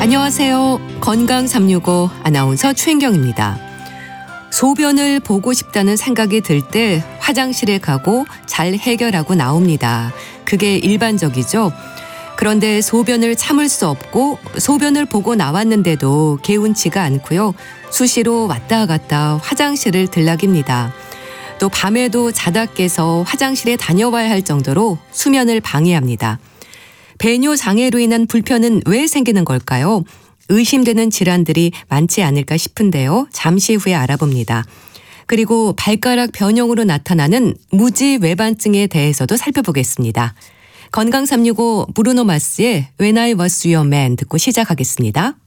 안녕하세요. 건강 365 아나운서 최인경입니다. 소변을 보고 싶다는 생각이 들 때 화장실에 가고 잘 해결하고 나옵니다. 그게 일반적이죠. 그런데 소변을 참을 수 없고 소변을 보고 나왔는데도 개운치가 않고요. 수시로 왔다 갔다 화장실을 들락입니다. 또 밤에도 자다 깨서 화장실에 다녀와야 할 정도로 수면을 방해합니다. 배뇨 장애로 인한 불편은 왜 생기는 걸까요? 의심되는 질환들이 많지 않을까 싶은데요. 잠시 후에 알아봅니다. 그리고 발가락 변형으로 나타나는 무지 외반증에 대해서도 살펴보겠습니다. 건강 365 브루노 마스의 When I Was Your Man 듣고 시작하겠습니다.